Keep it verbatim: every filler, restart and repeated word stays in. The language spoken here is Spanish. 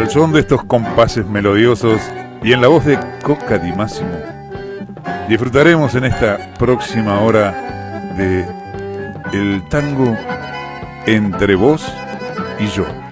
al son de estos compases melodiosos y en la voz de Coca Di Massimo, disfrutaremos en esta próxima hora de el tango entre vos y yo.